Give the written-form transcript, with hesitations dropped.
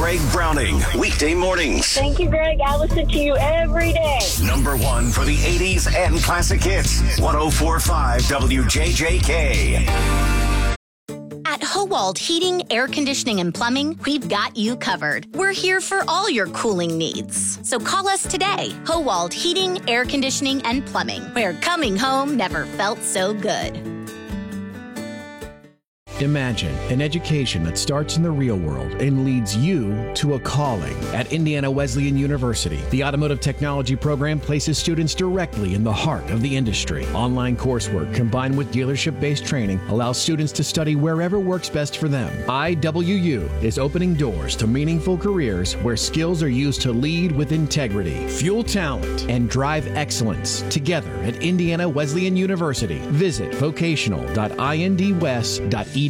Greg Browning, weekday mornings. Thank you, Greg. I listen to you every day. Number one for the 80s and classic hits. 104.5 WJJK. At Howald Heating, Air Conditioning, and Plumbing, we've got you covered. We're here for all your cooling needs. So call us today. Howald Heating, Air Conditioning, and Plumbing, where coming home never felt so good. Imagine an education that starts in the real world and leads you to a calling. At Indiana Wesleyan University, the Automotive Technology program places students directly in the heart of the industry. Online coursework combined with dealership-based training allows students to study wherever works best for them. IWU is opening doors to meaningful careers where skills are used to lead with integrity, fuel talent, and drive excellence together at Indiana Wesleyan University. Visit vocational.indwest.edu.